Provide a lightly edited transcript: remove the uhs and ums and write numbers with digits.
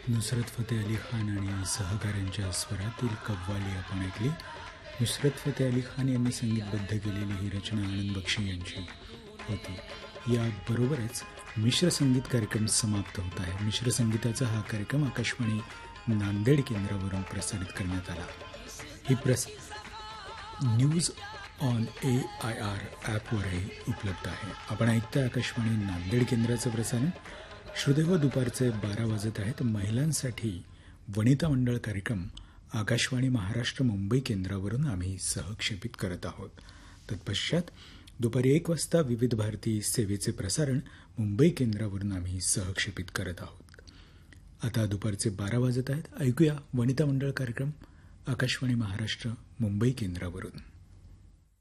नुसरत फतेह अली खान आणि सहकाऱ्यांच्या स्वरातील कव्वाली आपण ऐकली. नुसरत फतेह अली खान यांनी संगीतबद्ध केलेली ही रचना आनंद बक्षी यांची होती. याबरोबरच मिश्र संगीत कार्यक्रम समाप्त होत आहे. मिश्र संगीताचा हा कार्यक्रम आकाशवाणी नांदेड केंद्रावरून प्रसारित करण्यात आला. ही न्यूज ऑन AIR ॲपवरही उपलब्ध आहे. आपण ऐकता आकाशवाणी नांदेड केंद्राचं प्रसारण. श्रोतेहो, दुपारचे 12 वाजत आहेत. महिलांसाठी वनिता मंडळ कार्यक्रम आकाशवाणी महाराष्ट्र मुंबई केंद्रावरून आम्ही सहक्षेपित करत आहोत. तत्पश्चात दुपारी 1 वाजता विविध भारती सेवेचे प्रसारण मुंबई केंद्रावरून आम्ही सहक्षेपित करत आहोत. आता दुपारचे 12 वाजत आहेत. ऐकूया वनिता मंडळ कार्यक्रम आकाशवाणी महाराष्ट्र मुंबई केंद्रावरून.